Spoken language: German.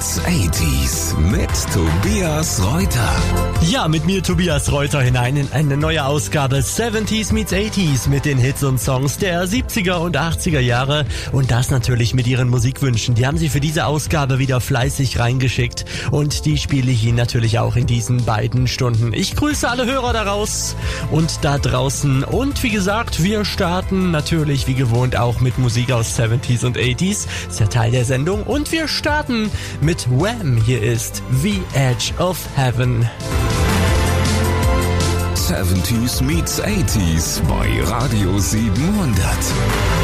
meets 80s mit Tobias Reuter. Ja, mit mir Tobias Reuter hinein in eine neue Ausgabe 70s meets 80s mit den Hits und Songs der 70er und 80er Jahre und das natürlich mit ihren Musikwünschen. Die haben sie für diese Ausgabe wieder fleißig reingeschickt und die spiele ich Ihnen natürlich auch in diesen beiden Stunden. Ich grüße alle Hörer daraus und da draußen und wie gesagt, wir starten natürlich wie gewohnt auch mit Musik aus 70s und 80s. Ist ja Teil der Sendung und wir starten mit Wham! Hier ist The Edge of Heaven. 70s meets 80s bei Radio 700.